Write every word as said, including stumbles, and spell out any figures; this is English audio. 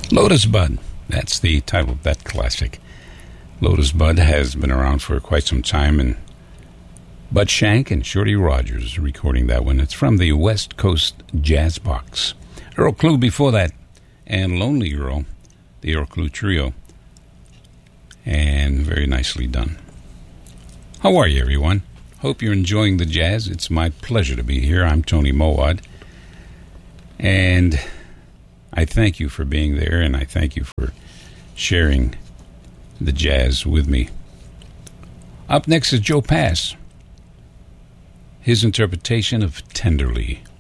Lotus Bud, that's the title of that classic. Lotus Bud has been around for quite some time, and Bud Shank and Shorty Rogers recording that one. It's from the West Coast Jazz Box. Earl Klugh before that, and Lonely Girl, the Earl Klugh Trio. And very nicely done. How are you, everyone? Hope you're enjoying the jazz. It's my pleasure to be here. I'm Tony Mowad. And I thank you for being there, and I thank you for sharing the jazz with me. Up next is Joe Pass. His interpretation of Tenderly.